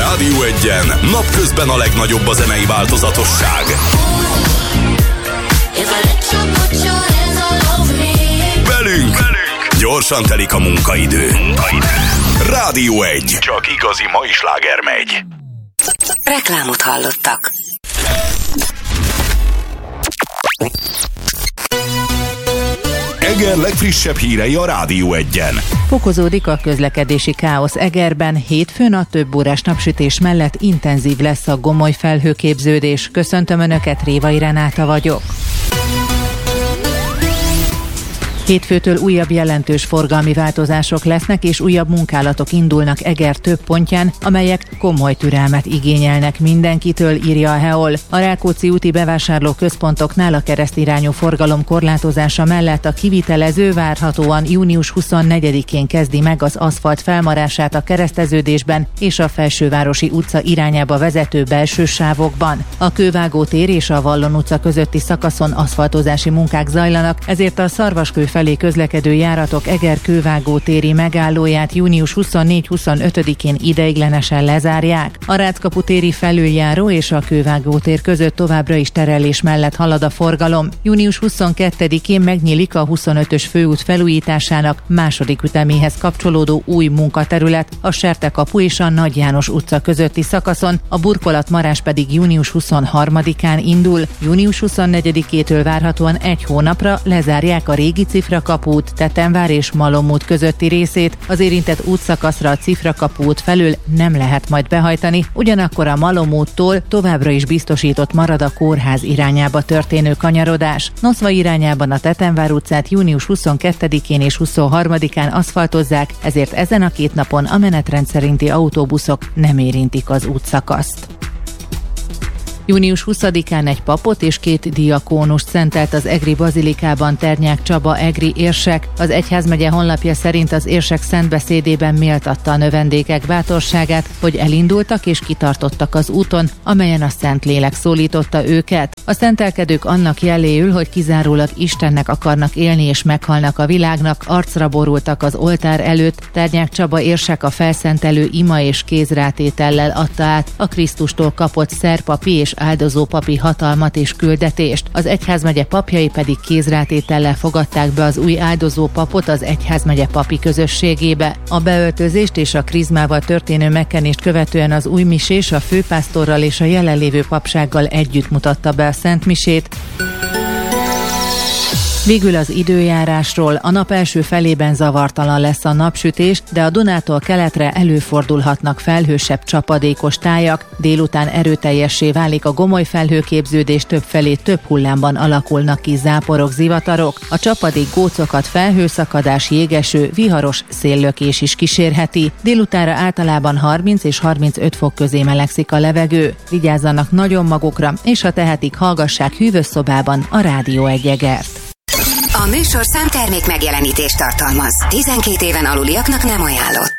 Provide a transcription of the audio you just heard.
Rádió Egyen napközben a legnagyobb a zenei változatosság. Velünk gyorsan telik a munkaidő. Rádió Egy. Csak igazi mai sláger megy. Reklámot hallottak. Eger legfrissebb hírei a Rádió Egyen. Fokozódik a közlekedési káosz Egerben, hétfőn a több órás napsütés mellett intenzív lesz a gomoly felhőképződés. Köszöntöm Önöket, Révai Renáta vagyok. Hétfőtől újabb jelentős forgalmi változások lesznek, és újabb munkálatok indulnak Eger több pontján, amelyek komoly türelmet igényelnek mindenkitől, írja a Heol. A Rákóczi úti bevásárlóközpontoknál a keresztirányú forgalom korlátozása mellett a kivitelező várhatóan június 24-én kezdi meg az aszfalt felmarását a kereszteződésben és a Felsővárosi utca irányába vezető belső sávokban. A Kővágó tér és a Vallon utca közötti szakaszon aszfaltozási munkák zajlanak, ezért a Szarvaskő felé közlekedő járatok Eger Kővágó téri megállóját június 24-25-én ideiglenesen lezárják. A Ráckapu téri felüljáró és a Kővágó tér között továbbra is terelés mellett halad a forgalom. Június 22-én megnyílik a 25-ös főút felújításának második üteméhez kapcsolódó új munkaterület, a Sertekapu és a Nagy János utca közötti szakaszon, a burkolatmarás pedig június 23-án indul. Június 24-től várhatóan egy hónapra lezárják a régi Cifrakapút, Tetenvár és Malom út közötti részét. Az érintett útszakaszra a Cifrakapu út felül nem lehet majd behajtani, ugyanakkor a Malom úttól továbbra is biztosított marad a kórház irányába történő kanyarodás. Noszva irányában a Tetenvár utcát június 22-én és 23-án aszfaltozzák, ezért ezen a két napon a menetrend szerinti autóbuszok nem érintik az útszakaszt. Június 20-án egy papot és 2 diakónust szentelt az egri bazilikában Ternyák Csaba egri érsek. Az egyházmegye honlapja szerint az érsek szentbeszédében méltatta a növendékek bátorságát, hogy elindultak és kitartottak az úton, amelyen a Szentlélek szólította őket. A szentelkedők annak jeléül, hogy kizárólag Istennek akarnak élni és meghalnak a világnak, arcra borultak az oltár előtt. Ternyák Csaba érsek a felszentelő ima és kézrátétellel adta át a Krisztustól kapott szerpapi és áldozópapi hatalmat és küldetést. Az egyházmegye papjai pedig kézrátétellel fogadták be az új áldozópapot az egyházmegye papi közösségébe. A beöltözést és a krizmával történő megkenést követően az új misés a főpásztorral és a jelenlévő papsággal együtt mutatta be a szentmisét. Végül az időjárásról. A nap első felében zavartalan lesz a napsütés, de a Dunától keletre előfordulhatnak felhősebb csapadékos tájak. Délután erőteljessé válik a gomoly felhőképződés, többfelé több hullámban alakulnak ki záporok, zivatarok. A csapadék gócokat felhőszakadás, jégeső, viharos széllökés is kísérheti. Délutánra általában 30 és 35 fok közé melegszik a levegő. Vigyázzanak nagyon magukra, és ha tehetik, hallgassák hűvös szobában a Rádió Egy Egert. A műsorszám termék megjelenítést tartalmaz. 12 éven aluliaknak nem ajánlott.